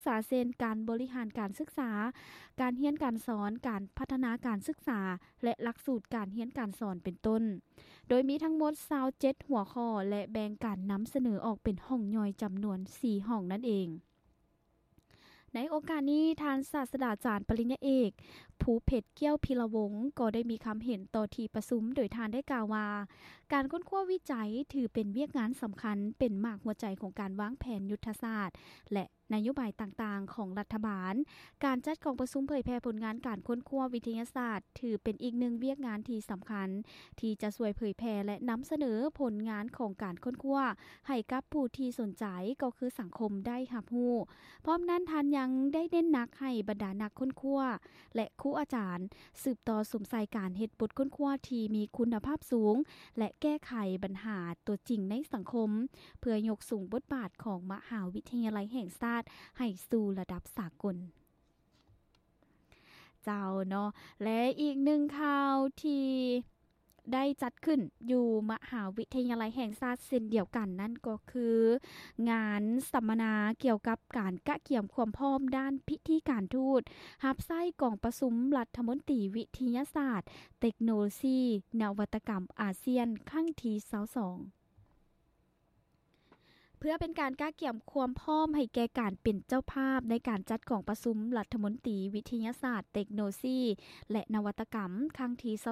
ษาเช่นการบริหารการศึกษาการเรียนการสอนการพัฒนาการศึกษาและหลักสูตรการเรียนการสอนเป็นต้นโดยมีทั้งหมด27หัวข้อและแบ่งการนำเสนอออกเป็นห้องย่อยจำนวน4ห้องนั่นเองในโอกาสนี้ทานศาสตราจารย์ปริญญาเอกภูเพชรเกี้ยวพิรวงศ์ก็ได้มีคำเห็นต่อที่ประชุมโดยทานได้กล่าวว่าการค้นคว้าวิจัยถือเป็นเวียกงานสำคัญเป็นหมากหัวใจของการวางแผนยุทธศาสตร์และนโยบายต่างๆของรัฐบาลการจัดกองประชุมเผยแพร่ผลงานการค้นคว้าวิทยาศาสตร์ถือเป็นอีกหนึ่งเวียกงานที่สำคัญที่จะช่วยเผยแพร่และนำเสนอผลงานของการค้นคว้าให้กับผู้ที่สนใจก็คือสังคมได้รับรู้พร้อมนั้นท่านยังได้เน้นหนักให้บรรดานักค้นคว้าและครูอาจารย์สืบต่อสมใส่การเฮ็ดบทค้นคว้าที่มีคุณภาพสูงและแก้ไขปัญหาตัวจริงในสังคมเพื่อยกสูงบทบาทของมหาวิทยาลัยแห่งชาติให้สู่ระดับสากลเจ้าเนาะและอีกหนึ่งข่าวที่ได้จัดขึ้นอยู่มหาวิทยาลัยแห่งชาติเช่นเดียวกันนั่นก็คืองานสัมมนาเกี่ยวกับการกะเกี่ยมความพร้อมด้านพิธีการทูตรับไส้กองประชุมรัฐมนตรีวิทยาศาสตร์เทคโนโลยีนวัตกรรมอาเซียนครั้งที่22เพื่อเป็นการก้าเกี่ยมความพร้อมให้แก่การเป็นเจ้าภาพในการจัดกองประชุมรัฐมนตรีวิทยาศาสตร์เทคโนโลยีและนวัตกรรมครั้งที่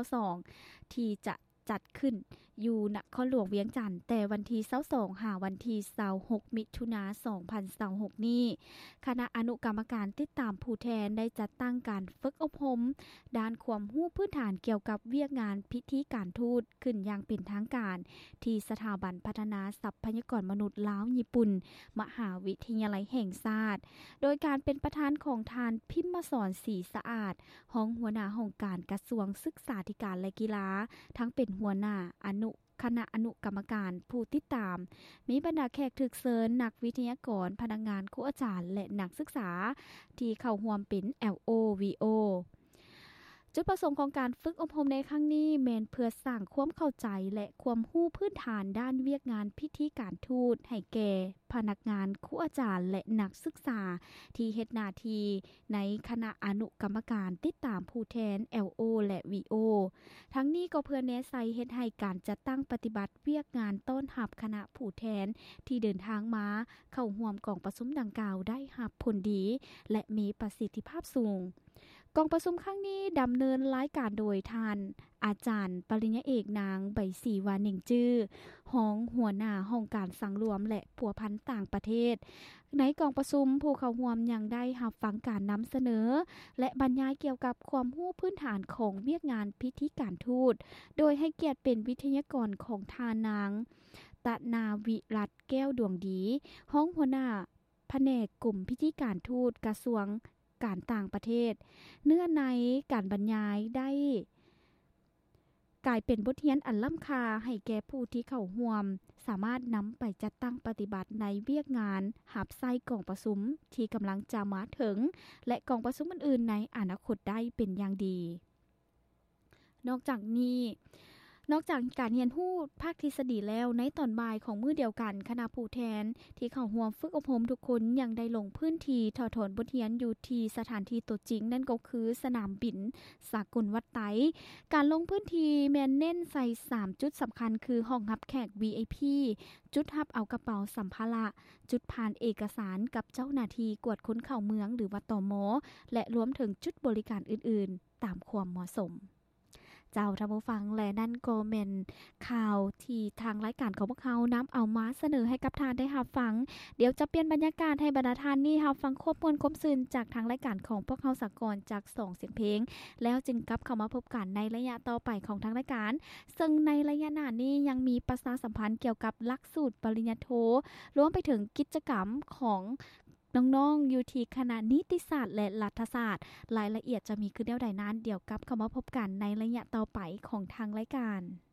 22ที่จะจัดขึ้นอยู่นครหลวงเวียงจันทน์แต่วันที่22หาวันที่26มิถุนายน2026นี้คณะอนุกรรมการติดตามผู้แทนได้จัดตั้งการฝึกอบรมด้านความรู้พื้นฐานเกี่ยวกับเวียกงานพิธีการทูตขึ้นอย่างเป็นทางการที่สถาบันพัฒนาทรัพยากรมนุษย์ลาวญี่ปุ่นมหาวิทยาลัยแห่งชาติโดยการเป็นประธานของทานพิมพ์สอนศรีสะอาดห้องหัวหน้าห้องการกระทรวงศึกษาธิการและกีฬาทั้งเป็นหัวหน้าคณะอนุกรรมการผู้ติดตามมีบรรดาแขกถึกเซิญนักวิทยากรพนักงานครูอาจารย์และนักศึกษาที่เข้าร่วมเป็น LOVO จุดประสงค์ของการฝึกอบรมในครั้งนี้แม้นเพื่อสร้างความเข้าใจและความรู้พื้นฐานด้านเวียกงานพิธีการทูตให้แก่พนักงานครูอาจารย์และนักศึกษาที่เฮ็ดหน้าที่ในคณะอนุกรรมการติดตามผู้แทน LO และ VO ทั้งนี้ก็เพื่อแนะใส่เฮ็ดให้การจัดตั้งปฏิบัติเวียกงานต้อนรับคณะผู้แทนที่เดินทางมาเข้าร่วมกองประชุมดังกล่าวได้รับผลดีและมีประสิทธิภาพสูงกองประชุมครั้งนี้ดำเนินรายการโดยท่านอาจารย์ปริญญาเอกนางใบศรีวานิงจื้อห้องหัวหน้าห้องการสังรวมและผัวพันต่างประเทศในกองประชุมผู้เข้าร่วมยังได้รับฟังการนำเสนอและบรรยายเกี่ยวกับความรู้พื้นฐานของเวียกงานพิธีการทูตโดยให้เกียรติเป็นวิทยากรของทานางตะนาวิรัตแก้วดวงดีห้องหัวหน้าแผนกกลุ่มพิธีการทูตกระทรวงการต่างประเทศเนื้อในการบรรยายได้กลายเป็นบทเรียนอันล้ำค่าให้แก่ผู้ที่เข้าร่วมสามารถนำไปจัดตั้งปฏิบัติในเวียกงานรับไส้กองประชุมที่กำลังจะมาถึงและกองประชุมอื่นๆในอนาคตได้เป็นอย่างดีนอกจากการเรียนรู้ภาคทฤษฎีแล้วในตอนบ่ายของมื้อเดียวกันคณะผู้แทนที่เข้าร่วมฝึกอบรมทุกคนยังได้ลงพื้นที่ถอดถอนบทเรียนอยู่ที่สถานที่ตัวจริงนั่นก็คือสนามบินสากลวัดไตการลงพื้นที่แม่นเน้นใส่3จุดสำคัญคือห้องรับแขก VIP จุดรับเอากระเป๋าสัมภาระจุดผ่านเอกสารกับเจ้าหน้าที่กวดค้นเข้าเมืองหรือว่าตม.และรวมถึงจุดบริการอื่นๆตามความเหมาะสมเจ้าท่านผู้ฟังและนั่นก็แม่นข่าวที่ทางรายการของพวกเขานำเอามาเสนอให้กับทานได้รับฟังเดี๋ยวจะเปลี่ยนบรรยากาศให้บรรดาทานนี่รับฟังครบถ้วนครบซึ้งจากทางรายการของพวกเขาสากลจาก2เสียงเพลงแล้วจึงกลับเข้ามาพบกันในระยะต่อไปของทางรายการซึ่งในระยะหน้านี้ยังมีประชาสัมพันธ์เกี่ยวกับหลักสูตรปริญญาโทรวมไปถึงกิจกรรมของน้องๆอยู่ที่คณะนิติศาสตร์และรัฐศาสตร์รายละเอียดจะมีขึ้นแนวใดนั้นเดี๋ยวกลับเข้ามาพบกันในระยะต่อไปของทางรายการ